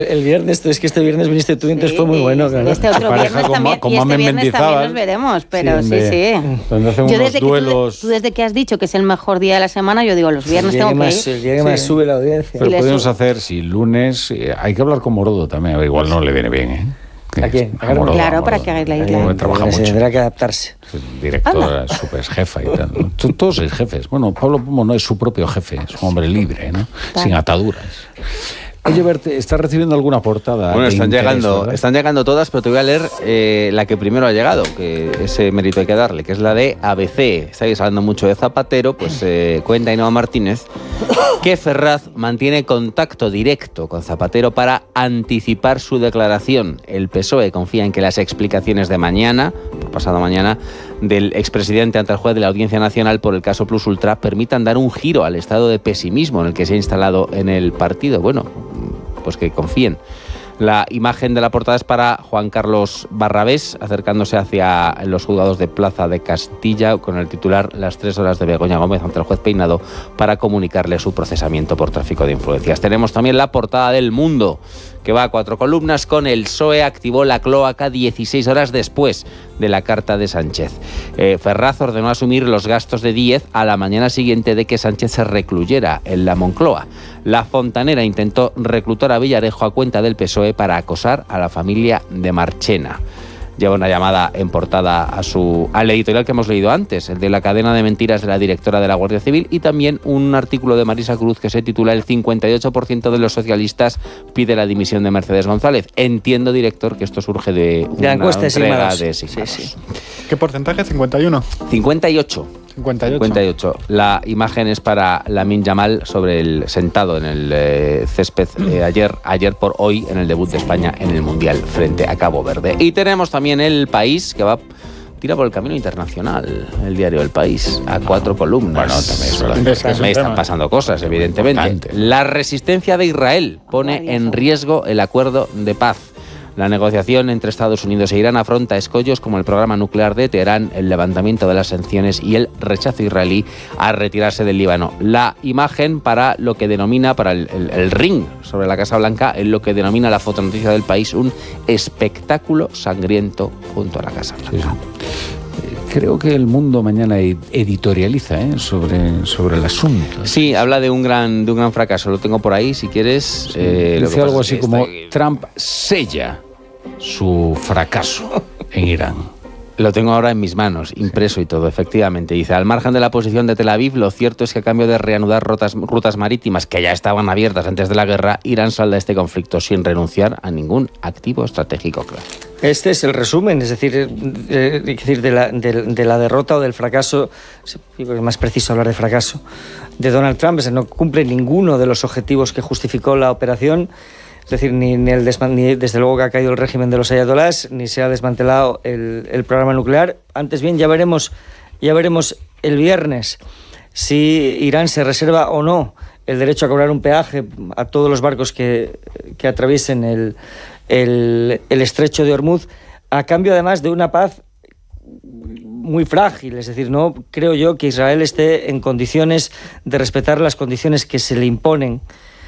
El viernes, es que este viernes viniste tú, entonces fue muy bueno. Claro. Este otro viernes también, y este viernes también nos veremos, pero sí. Donde hacemos unos duelos. Tú desde que has dicho que es el mejor día de la semana, yo digo, los viernes tengo que ir. El día que más sube la audiencia. Pero podemos hacer, si lunes, hay que hablar con Morodo también, a ver, igual no le viene bien, ¿eh? ¿A quién? Morodo, claro, para que hagáis la isla. Trabaja mucho. Tendrá que adaptarse. Directora, super jefa y tal. Todos sois jefes. Bueno, Pablo Pomo no es su propio jefe, es un hombre libre, ¿no? Sin ataduras. Oye, Bert, ¿estás recibiendo alguna portada? Bueno, están llegando todas, pero te voy a leer la que primero ha llegado, que ese mérito hay que darle, que es la de ABC. Estáis hablando mucho de Zapatero, pues cuenta Ainhoa Martínez que Ferraz mantiene contacto directo con Zapatero para anticipar su declaración. El PSOE confía en que las explicaciones de mañana, pasado mañana, del expresidente ante el juez de la Audiencia Nacional por el caso Plus Ultra permitan dar un giro al estado de pesimismo en el que se ha instalado en el partido. Bueno, pues que confíen. La imagen de la portada es para Juan Carlos Barrabés, acercándose hacia los juzgados de Plaza de Castilla con el titular Las 3 horas de Begoña Gómez ante el juez Peinado para comunicarle su procesamiento por tráfico de influencias. Tenemos también la portada del Mundo, que va a 4 columnas con el PSOE activó la cloaca 16 horas después de la carta de Sánchez. Ferraz ordenó asumir los gastos de Díez a la mañana siguiente de que Sánchez se recluyera en la Moncloa. La Fontanera intentó reclutar a Villarejo a cuenta del PSOE para acosar a la familia de Marchena. Lleva una llamada en portada al editorial que hemos leído antes, el de la cadena de mentiras de la directora de la Guardia Civil, y también un artículo de Marisa Cruz que se titula El 58% de los socialistas pide la dimisión de Mercedes González. Entiendo, director, que esto surge de una entrega de Sigmaros. Sí. ¿Qué porcentaje? ¿51? 58. La imagen es para Lamine Yamal sentado en el césped ayer por hoy en el debut de España en el Mundial frente a Cabo Verde. Y tenemos también El País, que tira por el camino internacional, el diario El País, a 4 columnas. Bueno, también están pasando cosas, evidentemente. Importante. La resistencia de Israel pone en riesgo el acuerdo de paz. La negociación entre Estados Unidos e Irán afronta escollos como el programa nuclear de Teherán, el levantamiento de las sanciones y el rechazo israelí a retirarse del Líbano. La imagen para lo que denomina, para el ring sobre la Casa Blanca, en lo que denomina la fotonoticia del País, un espectáculo sangriento junto a la Casa Blanca. Sí. Creo que El Mundo mañana editorializa sobre el asunto. Sí, habla de un gran fracaso. Lo tengo por ahí, si quieres. Sí. Dice algo así como Trump sella su fracaso en Irán. Lo tengo ahora en mis manos, impreso y todo, efectivamente. Dice, al margen de la posición de Tel Aviv, lo cierto es que a cambio de reanudar rutas marítimas que ya estaban abiertas antes de la guerra, Irán salda este conflicto sin renunciar a ningún activo estratégico claro. Este es el resumen, es decir, de la derrota o del fracaso, es más preciso hablar de fracaso, de Donald Trump. Es decir, no cumple ninguno de los objetivos que justificó la operación. Es decir, ni desde luego que ha caído el régimen de los ayatolás, ni se ha desmantelado el programa nuclear. Antes bien, ya veremos el viernes si Irán se reserva o no el derecho a cobrar un peaje a todos los barcos que atraviesen el estrecho de Hormuz, a cambio además de una paz muy frágil. Es decir, no creo yo que Israel esté en condiciones de respetar las condiciones que se le imponen,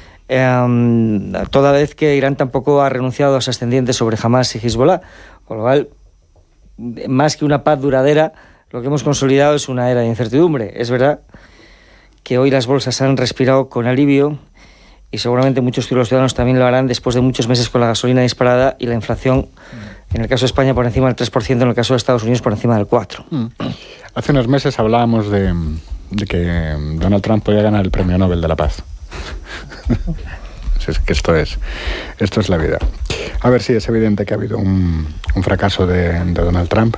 toda vez que Irán tampoco ha renunciado a sus ascendientes sobre Hamás y Hezbollah, con lo cual, más que una paz duradera, lo que hemos consolidado es una era de incertidumbre. Es verdad que hoy las bolsas han respirado con alivio y seguramente muchos ciudadanos también lo harán después de muchos meses con la gasolina disparada y la inflación, en el caso de España, por encima del 3%, en el caso de Estados Unidos, por encima del 4%. Hace unos meses hablábamos de que Donald Trump podía ganar el Premio Nobel de la Paz. Es que esto es la vida. A ver, sí, es evidente que ha habido un fracaso de Donald Trump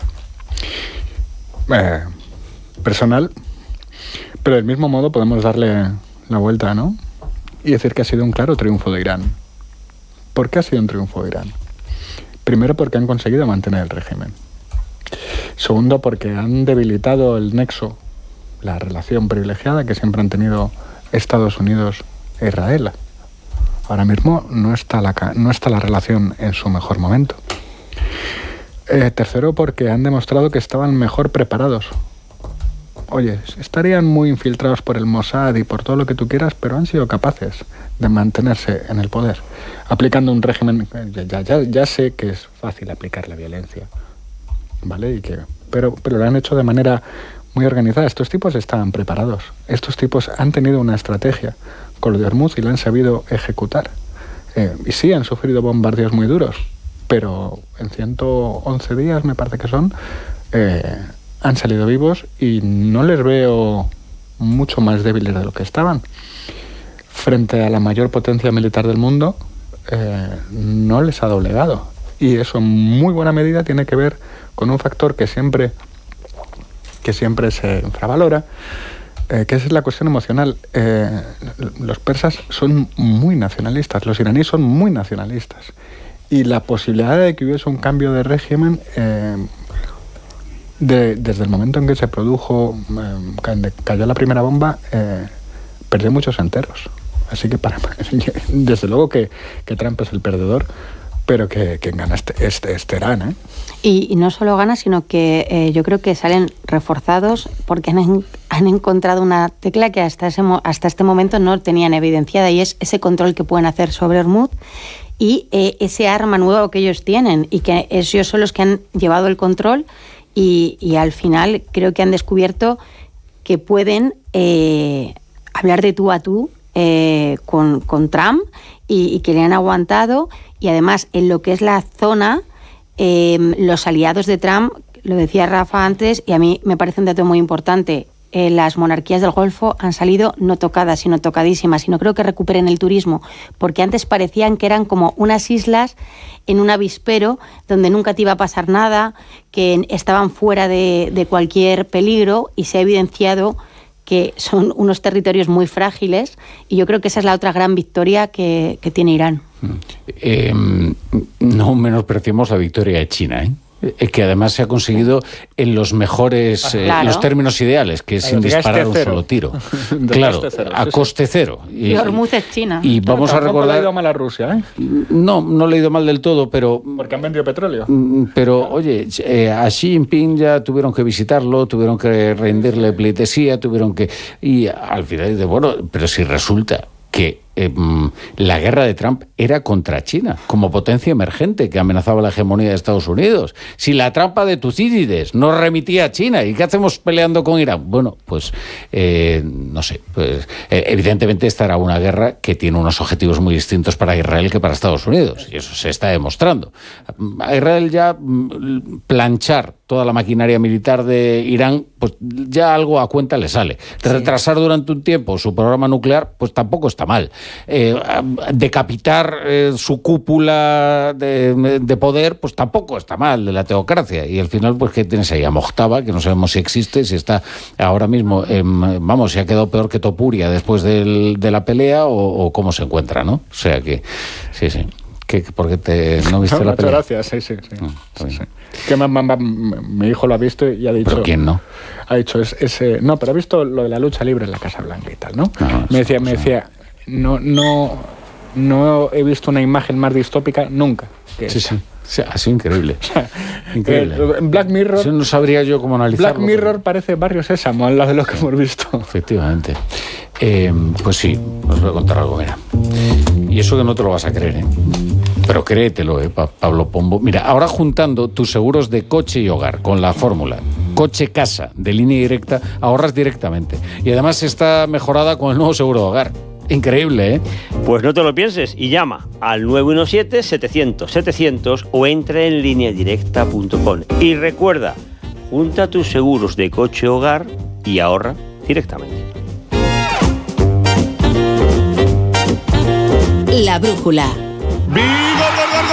personal, pero del mismo modo podemos darle la vuelta, ¿no? Y decir que ha sido un claro triunfo de Irán. ¿Por qué ha sido un triunfo de Irán? Primero, porque han conseguido mantener el régimen. Segundo, porque han debilitado el nexo, la relación privilegiada que siempre han tenido Estados Unidos e Israel. Ahora mismo no está la relación en su mejor momento. Tercero, porque han demostrado que estaban mejor preparados oye, estarían muy infiltrados por el Mossad y por todo lo que tú quieras, pero han sido capaces de mantenerse en el poder, aplicando un régimen. Ya sé que es fácil aplicar la violencia, ¿vale? Pero lo han hecho de manera muy organizada. Estos tipos estaban preparados. Estos tipos han tenido una estrategia con lo de Hormuz y la han sabido ejecutar. Y sí, han sufrido bombardeos muy duros, pero en 111 días, me parece que son, han salido vivos y no les veo mucho más débiles de lo que estaban. Frente a la mayor potencia militar del mundo, no les ha doblegado. Y eso en muy buena medida tiene que ver con un factor que siempre se infravalora, que es la cuestión emocional. Los persas son muy nacionalistas, los iraníes son muy nacionalistas. Y la posibilidad de que hubiese un cambio de régimen, desde el momento en que se produjo, cayó la primera bomba, perdió muchos enteros. Así que desde luego que Trump es el perdedor, pero que gana es Teherán, ¿eh? Y no solo gana, sino que yo creo que salen reforzados porque han encontrado una tecla que hasta este momento no tenían evidenciada, y es ese control que pueden hacer sobre Hormuz y ese arma nuevo que ellos tienen, y que ellos son los que han llevado el control, y al final creo que han descubierto que pueden hablar de tú a tú con Trump, y que le han aguantado. Y además, en lo que es la zona, los aliados de Trump, lo decía Rafa antes, y a mí me parece un dato muy importante, las monarquías del Golfo han salido no tocadas, sino tocadísimas, y no creo que recuperen el turismo, porque antes parecían que eran como unas islas en un avispero donde nunca te iba a pasar nada, que estaban fuera de cualquier peligro, y se ha evidenciado que son unos territorios muy frágiles, y yo creo que esa es la otra gran victoria que tiene Irán. No menospreciemos la victoria de China, que además se ha conseguido en los mejores, claro, los términos ideales, que es sin disparar un solo tiro. Claro, a coste cero. Y Hormuz es China. Y vamos a recordar... No le ha ido mal a Rusia, ¿eh? No le ha ido mal del todo, pero... Porque han vendido petróleo. Pero, oye, a Xi Jinping ya tuvieron que visitarlo, tuvieron que rendirle pleitesía, tuvieron que... Y al final, bueno, pero si resulta que la guerra de Trump era contra China, como potencia emergente que amenazaba la hegemonía de Estados Unidos. Si la trampa de Tucídides no remitía a China, ¿y qué hacemos peleando con Irán? Bueno, pues no sé, pues evidentemente esta era una guerra que tiene unos objetivos muy distintos para Israel que para Estados Unidos, y eso se está demostrando. A Israel ya planchar toda la maquinaria militar de Irán, pues ya algo a cuenta le sale. Retrasar durante un tiempo su programa nuclear, pues tampoco está mal. Decapitar su cúpula de poder, pues tampoco está mal, de la teocracia. Y al final, pues, ¿qué tienes ahí? A Mojtaba, que no sabemos si existe, si está ahora mismo, vamos, si ha quedado peor que Topuria después de la pelea, o cómo se encuentra, ¿no? O sea que, sí. Porque no viste la pelea. Muchas gracias, sí. Sí. Que mi hijo lo ha visto y ha dicho... ¿Pero quién no? Ha dicho, no, pero ha visto lo de la lucha libre en la Casa Blanca y tal, ¿no? Me decía, no he visto una imagen más distópica nunca. Sí, ha sido increíble. Increíble. Black Mirror... Eso no sabría yo cómo analizarlo. Black Mirror parece Barrio Sésamo al lado de lo que hemos visto. Efectivamente. Pues sí, os voy a contar algo, mira. Y eso que no te lo vas a creer, pero créetelo, Pablo Pombo. Mira, ahora juntando tus seguros de coche y hogar con la fórmula coche-casa de línea directa, ahorras directamente. Y además está mejorada con el nuevo seguro de hogar. Increíble, ¿eh? Pues no te lo pienses y llama al 917-700-700 o entra en lineadirecta.com. Y recuerda, junta tus seguros de coche hogar y ahorra directamente. La brújula. ¡Vigor!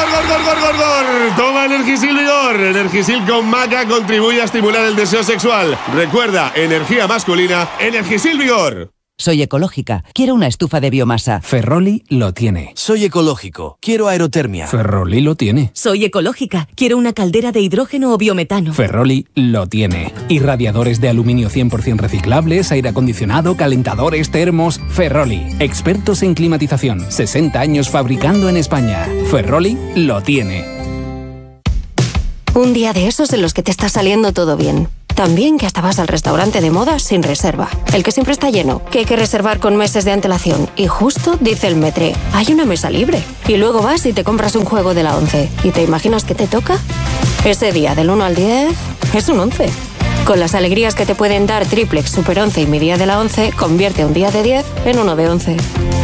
Toma Energisil Vigor. Energisil con maca contribuye a estimular el deseo sexual. Recuerda, energía masculina, Energisil Vigor. Soy ecológica, quiero una estufa de biomasa. Ferroli lo tiene. Soy ecológico, quiero aerotermia. Ferroli lo tiene. Soy ecológica, quiero una caldera de hidrógeno o biometano. Ferroli lo tiene. Irradiadores de aluminio 100% reciclables, aire acondicionado, calentadores, termos. Ferroli, expertos en climatización, 60 años fabricando en España. Ferroli lo tiene. Un día de esos en los que te está saliendo todo bien. También que hasta vas al restaurante de moda sin reserva. El que siempre está lleno, que hay que reservar con meses de antelación. Y justo dice el Metre, hay una mesa libre. Y luego vas y te compras un juego de la 11. ¿Y te imaginas que te toca? Ese día del 1 al 10 es un 11. Con las alegrías que te pueden dar Triplex, Super 11 y mi día de la 11, convierte un día de 10 en uno de 11.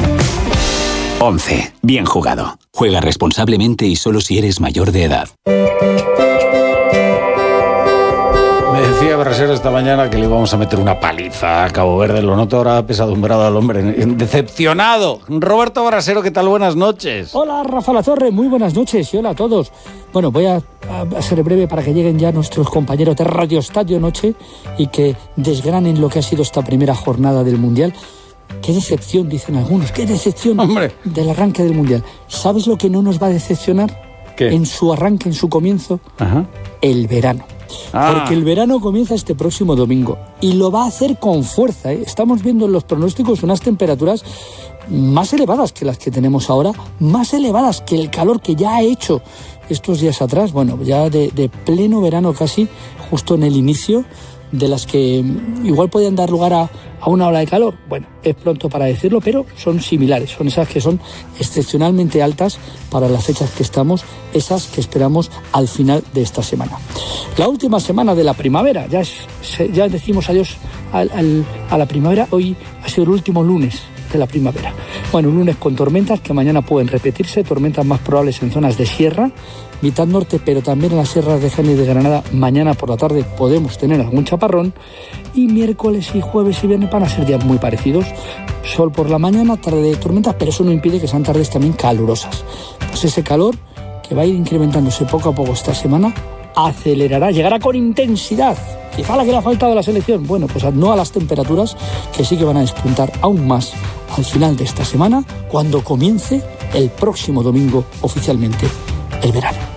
11. Bien jugado. Juega responsablemente y solo si eres mayor de edad. Me decía Brasero esta mañana que le íbamos a meter una paliza a Cabo Verde. Lo noto ahora apesadumbrado al hombre. Decepcionado. Roberto Brasero, ¿qué tal? Buenas noches. Hola, Rafa La Torre. Muy buenas noches y hola a todos. Bueno, voy a ser breve para que lleguen ya nuestros compañeros de Radio Estadio Noche y que desgranen lo que ha sido esta primera jornada del Mundial. Qué decepción, dicen algunos. Qué decepción, hombre, del arranque del Mundial. ¿Sabes lo que no nos va a decepcionar? ¿Qué? En su arranque, en su comienzo. Ajá. El verano. Porque el verano comienza este próximo domingo y lo va a hacer con fuerza, ¿eh? Estamos viendo en los pronósticos unas temperaturas más elevadas que las que tenemos ahora, más elevadas que el calor que ya ha hecho estos días atrás, bueno, ya de pleno verano casi, justo en el inicio, de las que igual podían dar lugar a una ola de calor. Bueno, es pronto para decirlo, pero son similares, son esas que son excepcionalmente altas para las fechas que estamos, esas que esperamos al final de esta semana. La última semana de la primavera, ya decimos adiós a la primavera, hoy ha sido el último lunes de la primavera. Bueno, un lunes con tormentas que mañana pueden repetirse, tormentas más probables en zonas de sierra, mitad norte, pero también en las sierras de Jaén y de Granada. Mañana por la tarde podemos tener algún chaparrón y miércoles y jueves y viernes van a ser días muy parecidos. Sol por la mañana, tarde de tormentas, pero eso no impide que sean tardes también calurosas. Pues ese calor que va a ir incrementándose poco a poco esta semana acelerará, llegará con intensidad. Quizá la que le ha faltado a la selección. Bueno, pues no a las temperaturas que sí que van a despuntar aún más al final de esta semana, cuando comience el próximo domingo oficialmente el verano.